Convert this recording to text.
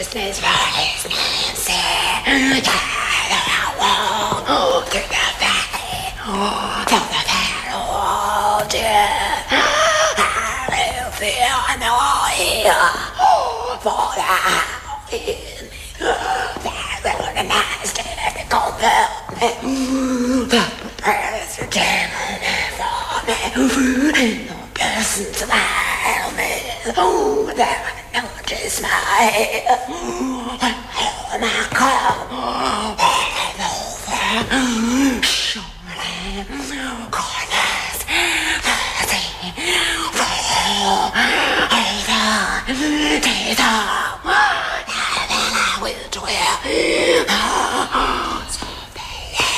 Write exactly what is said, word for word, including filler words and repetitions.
business for his Nancy. Oh, through the valley, oh, through the valley, oh, dear. I will feel no here for the house in me. That will nice to compel me. The president for me. No person smile me. Oh, that notice my head. Oh, my car.